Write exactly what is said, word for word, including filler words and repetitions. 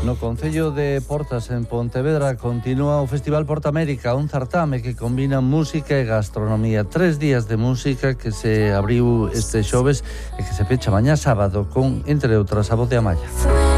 No Concello de Portas, en Pontevedra, continúa o Festival Porta América, un certame que combina música e gastronomía. Tres días de música que se abriu este xoves e que se pecha mañá sábado con, entre outras, a Voz de Amaya.